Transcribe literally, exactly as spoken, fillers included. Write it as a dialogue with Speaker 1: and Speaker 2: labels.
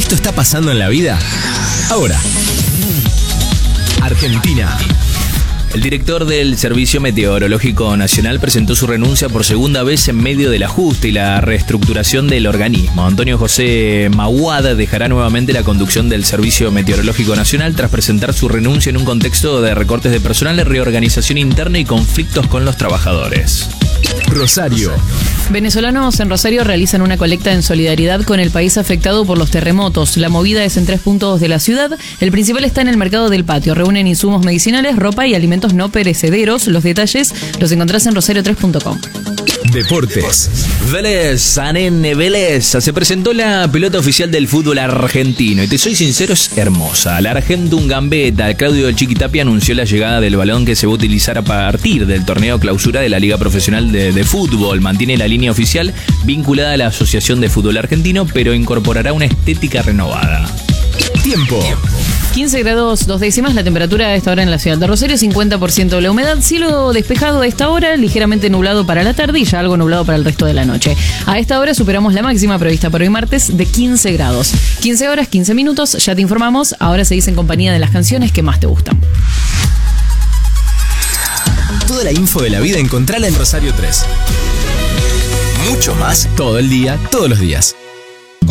Speaker 1: Esto está pasando en la vida ahora. Argentina. El director del Servicio Meteorológico Nacional presentó su renuncia por segunda vez en medio del ajuste y la reestructuración del organismo. Antonio José Mahuad dejará nuevamente la conducción del Servicio Meteorológico Nacional tras presentar su renuncia en un contexto de recortes de personal, reorganización interna y conflictos con los trabajadores. Rosario.
Speaker 2: Venezolanos en Rosario realizan una colecta en solidaridad con el país afectado por los terremotos. La movida es en tres puntos de la ciudad. El principal está en el mercado del patio. Reúnen insumos medicinales, ropa y alimentos no perecederos. Los detalles los encontrás en rosario tres punto com.
Speaker 1: Deportes. Vélez, Anene Vélez. Se presentó la pelota oficial del fútbol argentino. Y te soy sincero, es hermosa. La Argentum Gambetta, Claudio Chiquitapia, anunció la llegada del balón que se va a utilizar a partir del torneo clausura de la Liga Profesional de, de Fútbol. Mantiene la línea oficial vinculada a la Asociación de Fútbol Argentino, pero incorporará una estética renovada. Tiempo.
Speaker 2: quince grados dos décimas la temperatura a esta hora en la ciudad de Rosario, cincuenta por ciento la humedad, cielo despejado a esta hora, ligeramente nublado para la tarde y ya algo nublado para el resto de la noche. A esta hora superamos la máxima prevista para hoy martes de quince grados. quince horas, quince minutos, ya te informamos, ahora seguís en compañía de las canciones que más te gustan.
Speaker 1: Toda la info de la vida encontrala en Rosario tres. Mucho más todo el día, todos los días.